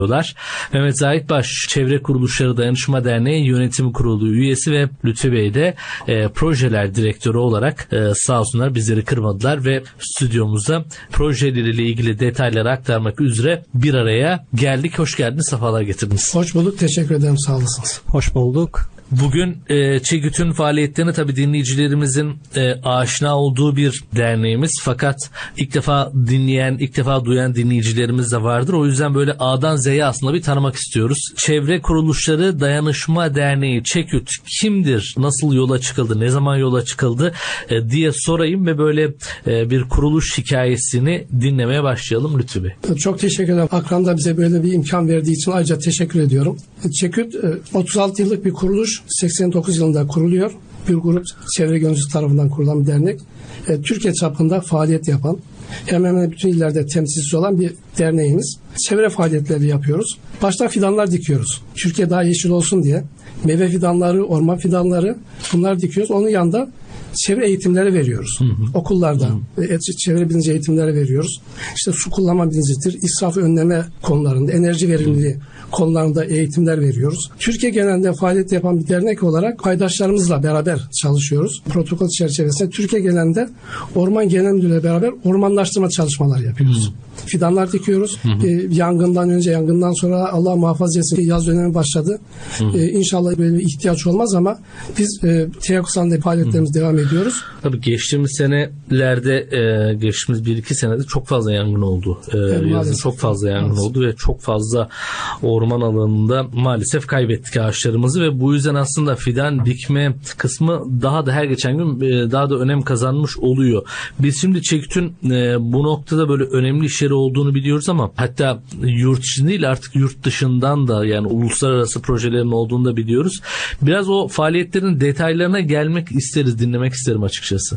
diyorlar. Mehmet Zahit Baş, Çevre Kuruluşları Dayanışma Derneği Yönetim Kurulu üyesi ve Lütfi Bey de projeler direktörü olarak sağ olsunlar bizleri kırmadılar ve stüdyomuzda projeleriyle ilgili detayları aktarmak üzere bir araya geldik. Hoş geldiniz, sefalar getirdiniz. Hoş bulduk, teşekkür ederim, sağ olasınız. Hoş bulduk. Bugün ÇİGÜT'ün faaliyetlerini tabii dinleyicilerimizin aşina olduğu bir derneğimiz. Fakat ilk defa dinleyen, ilk defa duyan dinleyicilerimiz de vardır. O yüzden böyle A'dan Z'ye aslında bir tanımak istiyoruz. Çevre Kuruluşları Dayanışma Derneği ÇİGÜT kimdir? Nasıl yola çıkıldı? Ne zaman yola çıkıldı? Diye sorayım ve böyle bir kuruluş hikayesini dinlemeye başlayalım Lütfi Bey. Çok teşekkür ederim. Akran da bize böyle bir imkan verdiği için ayrıca teşekkür ediyorum. ÇİGÜT 36 yıllık bir kuruluş. 89 yılında kuruluyor. Bir grup çevre gönüllüsü tarafından kurulan bir dernek. Türkiye çapında faaliyet yapan, hemen hemen bütün illerde temsilcisi olan bir derneğimiz. Çevre faaliyetleri yapıyoruz. Başta fidanlar dikiyoruz. Türkiye daha yeşil olsun diye. Meyve fidanları, orman fidanları bunlar dikiyoruz. Onun yanında çevre eğitimleri veriyoruz. Okullarda çevre bilinci eğitimleri veriyoruz. İşte su kullanma bilincidir, israfı önleme konularında, enerji verimliliği konularında eğitimler veriyoruz. Türkiye genelinde faaliyet yapan bir dernek olarak paydaşlarımızla beraber çalışıyoruz. Protokol çerçevesinde Türkiye genelinde Orman Genel Müdürlüğü'yle beraber ormanlaştırma çalışmaları yapıyoruz. Fidanlar dikiyoruz. Yangından önce, yangından sonra Allah muhafaza etsin yaz dönemi başladı. İnşallah böyle bir ihtiyaç olmaz ama biz teyakkuz halinde faaliyetlerimiz devam ediyoruz. Tabii geçtiğimiz senelerde, geçtiğimiz 1-2 senede çok fazla yangın oldu. Yazın çok fazla yangın oldu ve çok fazla orman alanında maalesef kaybettik ağaçlarımızı ve bu yüzden aslında fidan dikme kısmı daha da her geçen gün daha da önem kazanmış oluyor. Biz şimdi ÇİGÜT'ün bu noktada böyle önemli işleri olduğunu biliyoruz ama hatta yurt içinde değil artık yurt dışından da yani uluslararası projelerin olduğunu da biliyoruz. Biraz o faaliyetlerin detaylarına gelmek isteriz, dinlemek isterim açıkçası.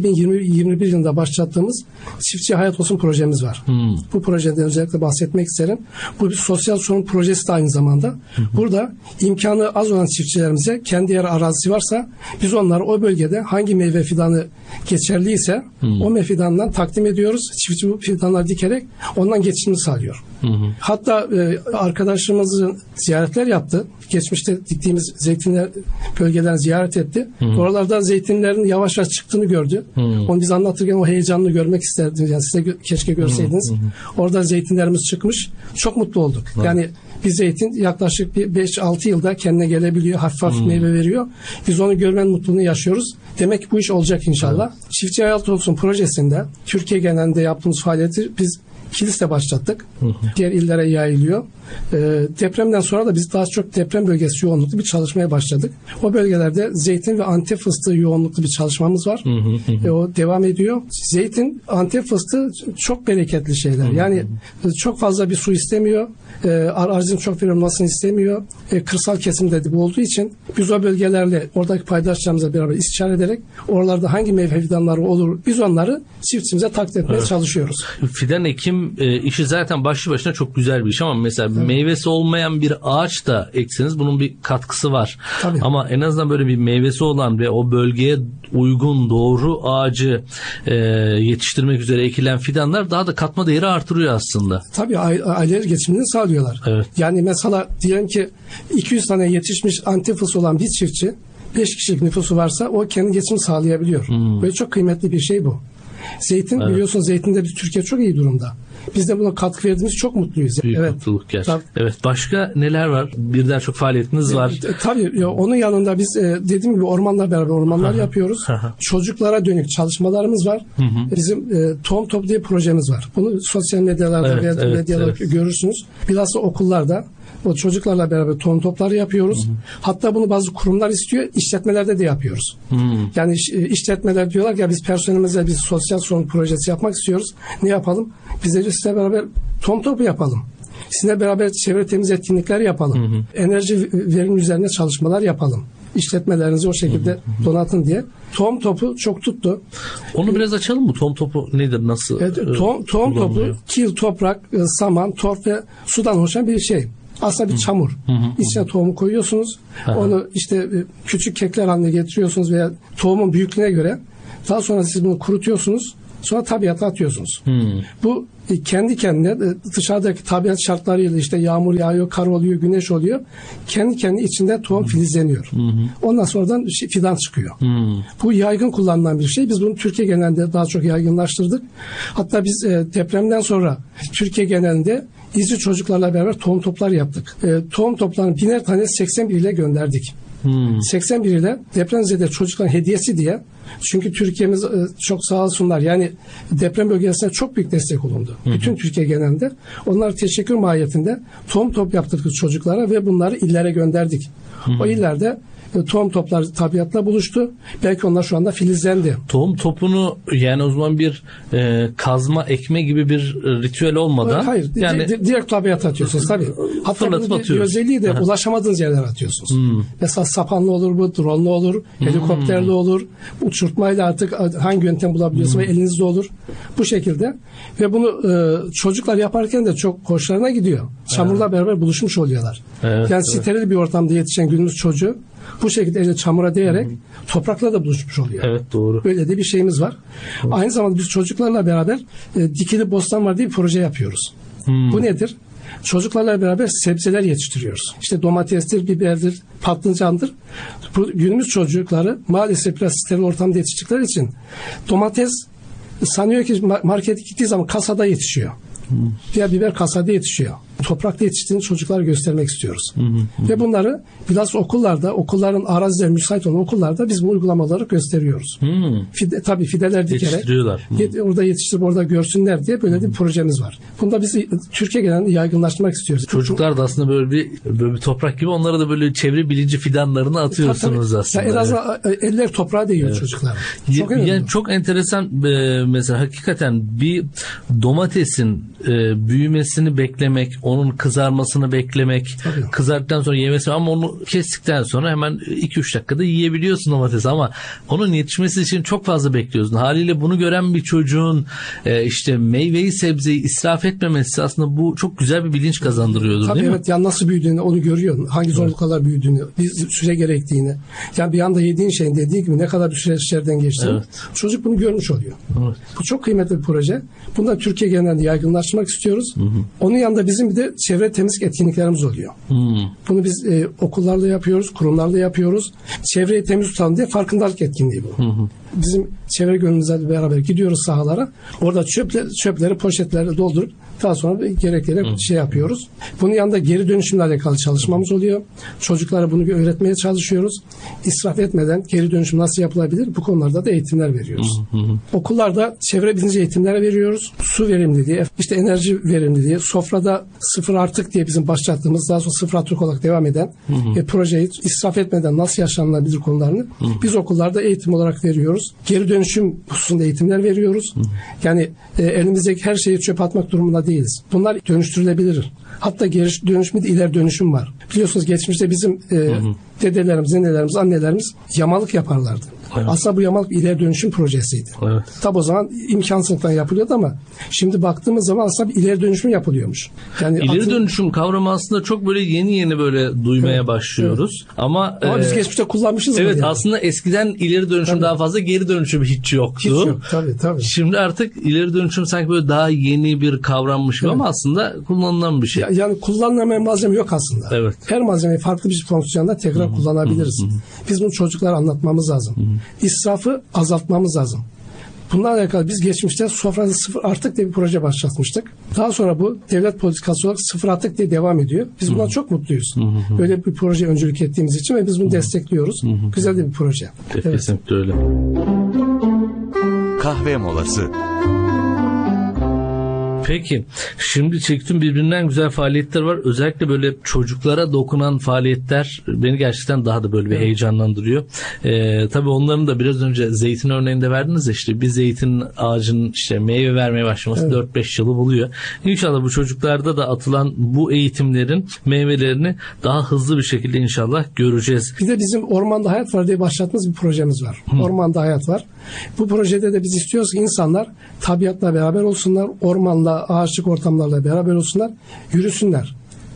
2021 yılında başlattığımız Çiftçi Hayat Olsun projemiz var. Bu projeden özellikle bahsetmek isterim. Bu bir sosyal sorun projesi de aynı zamanda. Burada imkanı az olan çiftçilerimize kendi yer arazisi varsa biz onları o bölgede hangi meyve fidanı geçerliyse o meyve fidanından takdim ediyoruz. Çiftçi bu fidanları dikerek ondan geçimini sağlıyor. Hatta arkadaşlarımızın ziyaretler yaptı. Geçmişte diktiğimiz zeytinler bölgelerini ziyaret etti. Oralardan zeytinlerin yavaş yavaş çıktığını gördü. Onu biz anlatırken o heyecanını görmek isterdim. Yani siz de keşke görseydiniz. Orada zeytinlerimiz çıkmış. Çok mutlu olduk. Yani bir zeytin yaklaşık bir 5-6 yılda kendine gelebiliyor. Hafif hafif meyve veriyor. Biz onu görmenin mutluluğunu yaşıyoruz. Demek ki bu iş olacak inşallah. Çiftçi Hayat Olsun projesinde Türkiye genelinde yaptığımız faaliyeti biz Kilis'te başlattık. Diğer illere yayılıyor. Depremden sonra da biz daha çok deprem bölgesi yoğunluklu bir çalışmaya başladık. O bölgelerde zeytin ve Antep fıstığı yoğunluklu bir çalışmamız var. O devam ediyor. Zeytin, Antep fıstığı çok bereketli şeyler. Yani çok fazla bir su istemiyor. Arazinin çok verimli olmasını istemiyor. Kırsal kesimde bu olduğu için biz o bölgelerle oradaki paydaşlarımızla beraber istişare ederek oralarda hangi meyve fidanları olur biz onları çiftçimize takdim etmeye çalışıyoruz. Fidan ekim işi zaten başlı başına çok güzel bir iş ama mesela meyvesi olmayan bir ağaç da ekseniz bunun bir katkısı var. Tabii. Ama en azından böyle bir meyvesi olan ve o bölgeye uygun doğru ağacı yetiştirmek üzere ekilen fidanlar daha da katma değeri artırıyor aslında. Tabii aileler geçimini sağlıyorlar. Evet. Yani mesela diyelim ki 200 tane yetişmiş Antep fıstığı olan bir çiftçi 5 kişilik nüfusu varsa o kendi geçimini sağlayabiliyor. Böyle çok kıymetli bir şey bu. Zeytin biliyorsunuz zeytinde biz Türkiye çok iyi durumda. Biz de buna katkı verdiğimiz çok mutluyuz. Büyük mutluluk gerçekten. Evet, başka neler var? Birden çok faaliyetiniz var. Tabii onun yanında biz dediğim gibi ormanla beraber ormanlar yapıyoruz. Çocuklara dönük çalışmalarımız var. Bizim Tohum Topu diye projemiz var. Bunu sosyal medyalarda medyalarda görürsünüz. Bilhassa okullarda o çocuklarla beraber tohum topları yapıyoruz. Hatta bunu bazı kurumlar istiyor. İşletmelerde de yapıyoruz. Yani işletmeler diyorlar ki ya biz personelimize biz sosyal sorun projesi yapmak istiyoruz. Ne yapalım? Biz de sizinle beraber tohum topu yapalım. Sizinle beraber çevre temiz etkinlikler yapalım. Enerji verimi üzerine çalışmalar yapalım. İşletmelerinizi o şekilde donatın diye. Tohum topu çok tuttu. Onu biraz açalım mı? Tohum topu nedir? Nasıl? Tohum topu kil, toprak, saman, torf ve sudan oluşan bir şey. Aslında bir çamur. İçine tohumu koyuyorsunuz. Onu işte küçük kekler haline getiriyorsunuz veya tohumun büyüklüğüne göre. Daha sonra siz bunu kurutuyorsunuz. Sonra tabiata atıyorsunuz. Bu kendi kendine dışarıdaki tabiat şartlarıyla işte yağmur yağıyor, kar oluyor, güneş oluyor. Kendi kendi içinde tohum filizleniyor. Ondan sonradan fidan çıkıyor. Bu yaygın kullanılan bir şey. Biz bunu Türkiye genelinde daha çok yaygınlaştırdık. Hatta biz depremden sonra Türkiye genelinde izci çocuklarla beraber tohum toplar yaptık. Tohum toplarını 1000'er tane 81 ile gönderdik. 81 ile depremzede çocukların hediyesi diye. Çünkü Türkiye'miz çok sağ olsunlar. Yani deprem bölgesine çok büyük destek olundu. Bütün Türkiye genelinde. Onlara teşekkür mahiyetinde tohum top yaptırdık çocuklara ve bunları illere gönderdik. O illerde tohum toplar tabiatla buluştu. Belki onlar şu anda filizlendi. Tohum topunu yani o zaman bir kazma, ekme gibi bir ritüel olmadan. Hayır. Yani direkt tabiata atıyorsunuz tabii. Hatta bir özelliği de ulaşamadığınız yerlere atıyorsunuz. Mesela sapanlı olur bu, dronlu olur, helikopterli olur. Uçurtmayla artık hangi yöntem bulabiliyorsunuz ve elinizde olur. Bu şekilde. Ve bunu çocuklar yaparken de çok hoşlarına gidiyor. Çamurla beraber buluşmuş oluyorlar. Yani steril bir ortamda yetişen günümüz çocuğu bu şekilde elle çamura değerek toprakla da buluşmuş oluyor. Evet, doğru. Böyle de bir şeyimiz var. Aynı zamanda biz çocuklarla beraber dikili bostan var diye bir proje yapıyoruz. Bu nedir? Çocuklarla beraber sebzeler yetiştiriyoruz. İşte domatestir, biberdir, patlıcandır. Bu günümüz çocukları maalesef biraz steril ortamda yetiştikleri için domates sanıyor ki markete gittiği zaman kasada yetişiyor. Ya biber kasada yetişiyor. Toprakta yetiştiğini çocuklara göstermek istiyoruz. Ve bunları biraz okullarda, okulların arazileri müsait olan okullarda biz bu uygulamaları gösteriyoruz. Tabii fideler dikerek orada yetiştirip orada görsünler diye böyle bir projemiz var. Bunda biz Türkiye genelinde yaygınlaştırmak istiyoruz. Çocuklar da aslında böyle bir toprak gibi onlara da böyle çevre bilinci fidanlarını atıyorsunuz aslında. En azından eller toprağa değiyor çocuklar. Çok enteresan mesela hakikaten bir domatesin büyümesini beklemek, onun kızarmasını beklemek, kızarttıktan sonra yemesi, ama onu kestikten sonra hemen 2-3 dakikada yiyebiliyorsun domatesi, ama onun yetişmesi için çok fazla bekliyorsun. Haliyle bunu gören bir çocuğun işte meyveyi, sebzeyi israf etmemesi aslında bu çok güzel bir bilinç kazandırıyordur, değil mi? Evet, yani nasıl büyüdüğünü onu görüyor. Hangi zorluklarla büyüdüğünü, bir süre gerektiğini. Yani bir anda yediğin şeyin dediği gibi ne kadar bir süreçlerden geçtiğini. Çocuk bunu görmüş oluyor. Bu çok kıymetli bir proje. Bunu da Türkiye genelinde yaygınlaştırmak istiyoruz. Onun yanında bizim bir de çevre temizlik etkinliklerimiz oluyor. Bunu biz okullarda yapıyoruz, kurumlarda yapıyoruz. Çevreyi temiz tutalım diye farkındalık etkinliği bu. Bizim çevre gönüllülerle beraber gidiyoruz sahalara. Orada çöpleri poşetlerle doldurup daha sonra gerekli şey yapıyoruz. Bunun yanında geri dönüşümle alakalı çalışmamız oluyor. Çocuklara bunu öğretmeye çalışıyoruz. İsraf etmeden geri dönüşüm nasıl yapılabilir? Bu konularda da eğitimler veriyoruz. Okullarda çevre bilinci eğitimleri veriyoruz. Su verimliliği, işte enerji verimliliği, sofrada sıfır artık diye bizim başlattığımız, daha sonra sıfır atık olarak devam eden projeyi israf etmeden nasıl yaşanılabilir konularını biz okullarda eğitim olarak veriyoruz. Geri dönüşüm hususunda eğitimler veriyoruz. Yani elimizdeki her şeyi çöpe atmak durumunda değiliz. Bunlar dönüştürülebilir. Hatta geri dönüşüm de ileri dönüşüm var. Biliyorsunuz geçmişte bizim dedelerimiz, nenelerimiz, annelerimiz yamalık yaparlardı. Aslında bu yamalık ileri dönüşüm projesiydi. Tabi o zaman imkansızlıktan yapılıyordu ama şimdi baktığımız zaman aslında bir ileri dönüşüm yapılıyormuş. Yani ileri dönüşüm kavramı aslında çok böyle yeni böyle duymaya başlıyoruz. Ama biz geçmişte kullanmışız. Evet, aslında eskiden ileri dönüşüm daha fazla, geri dönüşüm hiç yoktu. Hiç yok. Tabii. Şimdi artık ileri dönüşüm sanki böyle daha yeni bir kavrammış gibi ama aslında kullanılan bir şey. Yani kullanılmayan malzeme yok aslında. Evet. Her malzemeyi farklı bir fonksiyonda tekrar kullanabiliriz. Biz bunu çocuklara anlatmamız lazım. İsrafı azaltmamız lazım. Bunlarla alakalı biz geçmişte sofrada sıfır artık diye bir proje başlatmıştık. Daha sonra bu devlet politikası olarak sıfır artık diye devam ediyor. Biz bundan çok mutluyuz. Böyle bir proje öncülük ettiğimiz için ve biz bunu destekliyoruz. Güzel de bir proje. Kesinlikle öyle. Kahve molası. Peki, şimdi çektiğim birbirinden güzel faaliyetler var. Özellikle böyle çocuklara dokunan faaliyetler beni gerçekten daha da böyle bir heyecanlandırıyor. Tabii onların da biraz önce zeytin örneğinde verdiniz ya, işte bir zeytin ağacının işte meyve vermeye başlaması 4-5 yılı buluyor. İnşallah bu çocuklarda da atılan bu eğitimlerin meyvelerini daha hızlı bir şekilde inşallah göreceğiz. Bir de bizim Ormanda Hayat Var diye başlattığımız bir projemiz var. Ormanda Hayat Var. Bu projede de biz istiyoruz ki insanlar tabiatla beraber olsunlar, ormanla, ağaçlık ortamlarla beraber olsunlar, yürüsünler.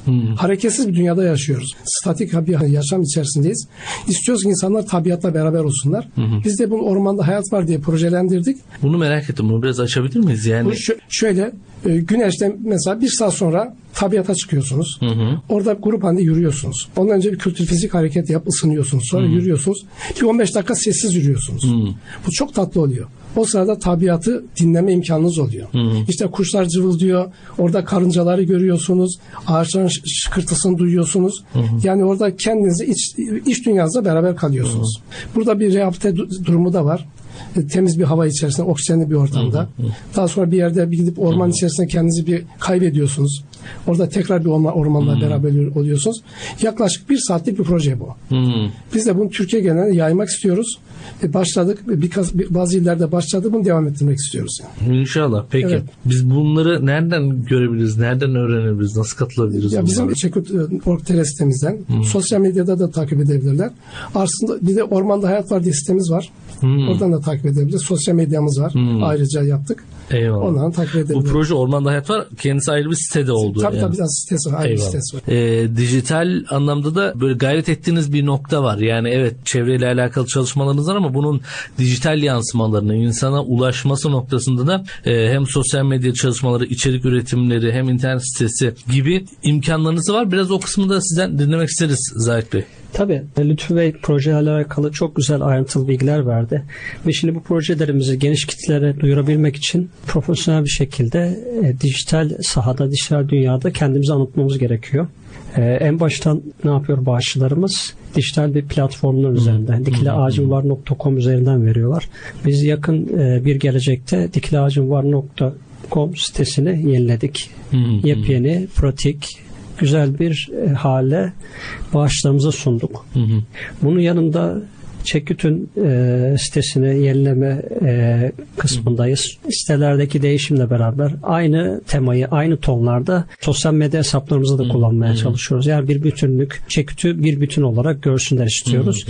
Hareketsiz bir dünyada yaşıyoruz. Statik bir yaşam içerisindeyiz. İstiyoruz ki insanlar tabiatla beraber olsunlar. Biz de bunu ormanda hayat var diye projelendirdik. Bunu merak ettim. Bunu biraz açabilir miyiz? Yani şöyle güneşten mesela 1 saat sonra tabiata çıkıyorsunuz. Orada grup halinde yürüyorsunuz. Ondan önce bir kültür fizik hareket ısınıyorsunuz. Sonra yürüyorsunuz. Bir 15 dakika sessiz yürüyorsunuz. Bu çok tatlı oluyor. O sırada tabiatı dinleme imkanınız oluyor. İşte kuşlar cıvıldıyor. Orada karıncaları görüyorsunuz. Ağaçların şıkırtısını duyuyorsunuz. Yani orada kendinizi iç dünyanızla beraber kalıyorsunuz. Burada bir rehabilite durumu da var. Temiz bir hava içerisinde, oksijenli bir ortamda. Daha sonra bir yerde gidip orman içerisinde kendinizi bir kaybediyorsunuz. Orada tekrar bir ormanla beraber oluyorsunuz. Yaklaşık 1 saatlik bir proje bu. Biz de bunu Türkiye genelinde yaymak istiyoruz. Başladık. Bazı illerde başladı. Bunu devam ettirmek istiyoruz. Yani. İnşallah. Peki. Evet. Biz bunları nereden görebiliriz? Nereden öğrenebiliriz? Nasıl katılabiliriz? Ya bizim Çekut.org sitemizden, sosyal medyada da takip edebilirler. Aslında bir de Ormanda Hayat Var diye sitemiz var. Oradan da takip edebiliriz. Sosyal medyamız var. Ayrıca yaptık. Eyvallah. Ondan takip edebiliriz. Bu proje Ormanda Hayat Var. Kendisi ayrı bir sitede oldu. Tabii sitesi var. Ayrı bir sitesi var. Dijital anlamda da böyle gayret ettiğiniz bir nokta var. Yani evet, çevreyle alakalı çalışmalarınız var ama bunun dijital yansımalarını insana ulaşması noktasında da hem sosyal medya çalışmaları, içerik üretimleri, hem internet sitesi gibi imkanlarınız var. Biraz o kısmı da sizden dinlemek isteriz Zahit Bey. Tabii. Lütfü Bey projeyle alakalı çok güzel ayrıntılı bilgiler verdi. Ve şimdi bu projelerimizi geniş kitlelere duyurabilmek için profesyonel bir şekilde dijital sahada, dijital dünyada kendimizi anlatmamız gerekiyor. En baştan ne yapıyor bağışçılarımız? Dijital bir platformlar üzerinden, dikileağacımvar.com üzerinden veriyorlar. Biz yakın bir gelecekte dikileağacımvar.com sitesini yeniledik. Yepyeni, pratik, güzel bir hale bağışlarımıza sunduk. Bunun yanında Çeküt'ün sitesini yenileme kısmındayız. Sitelerdeki değişimle beraber aynı temayı, aynı tonlarda sosyal medya hesaplarımızda da kullanmaya çalışıyoruz. Yani bir bütünlük, Çeküt'ü bir bütün olarak görsünler istiyoruz.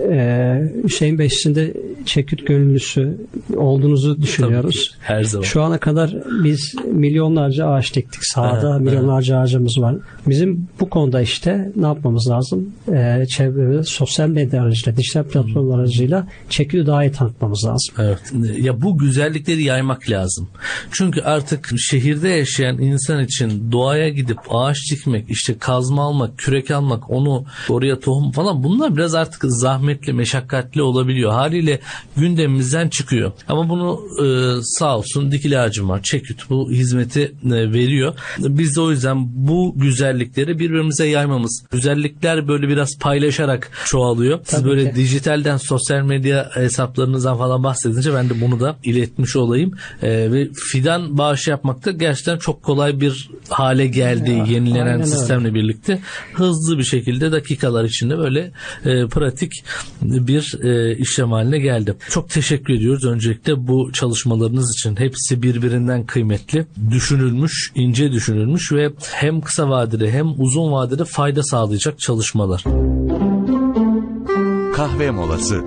Hüseyin Bey, sizin de Çeküt gönüllüsü olduğunuzu düşünüyoruz. Her zaman. Şu ana kadar biz milyonlarca ağaç diktik. Sahada milyonlarca ağacımız var. Bizim bu konuda işte ne yapmamız lazım? Çevrede sosyal medya aracıyla, dijital platformlar aracıyla Çeküt'ü daha iyi tanıtmamız lazım. Evet. Ya bu güzellikleri yaymak lazım. Çünkü artık şehirde yaşayan insan için doğaya gidip ağaç dikmek, işte kazma almak, kürek almak, onu oraya tohum falan, bunlar biraz artık zahmetli, meşakkatli olabiliyor. Haliyle gündemimizden çıkıyor. Ama bunu sağ olsun Dikili Ağacım Var, Çeküt bu hizmeti veriyor. Biz de o yüzden bu güzellikleri birbirimize yaymamız. Güzellikler böyle biraz paylaşarak çoğalıyor. Siz Tabii böyle ki. dijitalden, sosyal medya hesaplarınızdan falan bahsedince ben de bunu da iletmiş olayım. Ve fidan bağışı yapmak da gerçekten çok kolay bir hale geldi. Yenilenen sistemle birlikte hızlı bir şekilde dakikalar içinde böyle pratik bir işlem haline geldi. Çok teşekkür ediyoruz öncelikle bu çalışmalarınız için. Hepsi birbirinden kıymetli, düşünülmüş, ince düşünülmüş ve hem kısa vadede hem uzun vadede fayda sağlayacak çalışmalar. Kahve molası.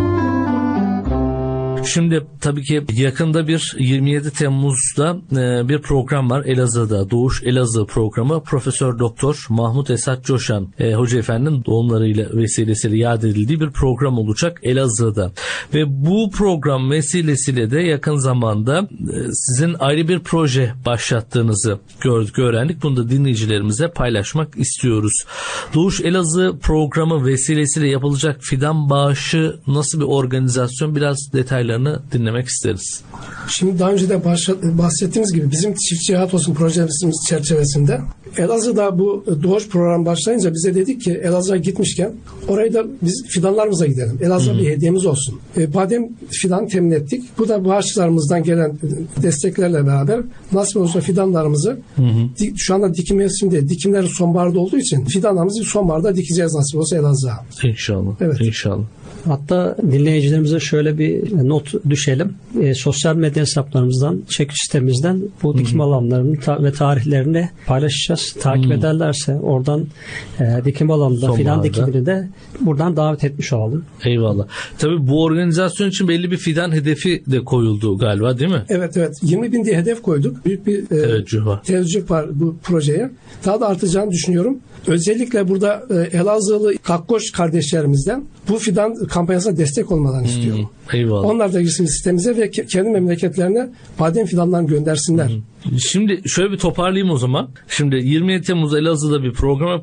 Şimdi tabii ki yakında bir 27 Temmuz'da bir program var Elazığ'da. Doğuş Elazığ programı. Profesör Doktor Mahmut Esat Coşan Hoca Efendi'nin doğumlarıyla vesilesiyle yad edildiği bir program olacak Elazığ'da. Ve bu program vesilesiyle de yakın zamanda sizin ayrı bir proje başlattığınızı gördük, öğrendik. Bunu da dinleyicilerimize paylaşmak istiyoruz. Doğuş Elazığ programı vesilesiyle yapılacak fidan bağışı nasıl bir organizasyon? Biraz detaylarını dinlemek isteriz. Şimdi daha önce de bahsettiğimiz gibi bizim Çiftçi Hayat Olsun projemiz çerçevesinde Elazığ'da bu Doğuş programı başlayınca bize dedik ki Elazığ'a gitmişken orayı da biz fidanlarımıza gidelim. Elazığ'a bir hediyemiz olsun. Badem fidan temin ettik. Bu da bağışçılarımızdan gelen desteklerle beraber nasip olursa fidanlarımızı şu anda dikim mevsiminde, dikimler sonbaharda olduğu için fidanlarımızı sonbaharda dikeceğiz nasip olursa Elazığ'a. İnşallah. Evet. İnşallah. Hatta dinleyicilerimize şöyle bir not düşelim. Sosyal medya hesaplarımızdan, Çeküt sitemizden bu dikim alanlarını ve tarihlerini paylaşacağız. takip ederlerse oradan dikim alanında fidan dikimini de buradan davet etmiş olalım. Eyvallah. Tabii bu organizasyon için belli bir fidan hedefi de koyuldu galiba, değil mi? Evet. 20.000 diye hedef koyduk. Büyük bir teveccüh var bu projeye. Daha da artacağını düşünüyorum. Özellikle burada Elazığlı Kakkoş kardeşlerimizden bu fidan kampanyasına destek olmalarını istiyorum. Eyvallah. Onlar da girsin sistemimize ve kendi memleketlerine badem fidanlarını göndersinler. Şimdi şöyle bir toparlayayım o zaman. Şimdi 27 Temmuz Elazığ'da bir program